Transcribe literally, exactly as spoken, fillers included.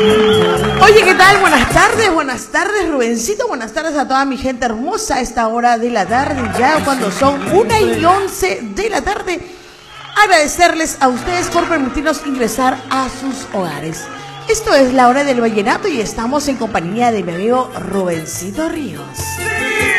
Oye, ¿qué tal? Buenas tardes, buenas tardes, Rubencito. Buenas tardes a toda mi gente hermosa a esta hora de la tarde, ya cuando son una y once de la tarde. Agradecerles a ustedes por permitirnos ingresar a sus hogares. Esto es la hora del vallenato y estamos en compañía de mi amigo Rubencito Ríos.